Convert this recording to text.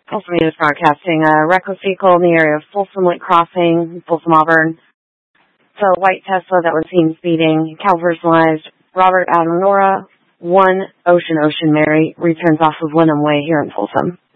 Folsom News broadcasting a reckless vehicle in the area of Folsom Lake Crossing, Folsom, Auburn. It's a white Tesla that was seen speeding. Cal personalized Robert Adam Nora, 1 Ocean Mary, returns off of Wynnum Way here in Folsom.